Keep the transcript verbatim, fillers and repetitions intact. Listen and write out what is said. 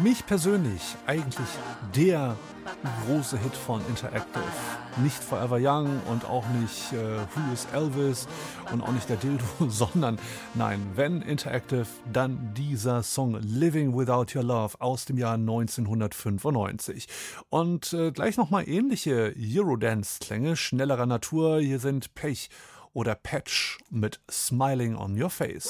mich persönlich eigentlich der große Hit von Interactive. Nicht Forever Young und auch nicht äh, Who is Elvis und auch nicht der Dildo, sondern nein, wenn Interactive, dann dieser Song Living Without Your Love aus dem Jahr neunzehnhundertfünfundneunzig. Und äh, gleich nochmal ähnliche Eurodance-Klänge schnellerer Natur. Hier sind Pech oder Patch mit Smiling on Your Face.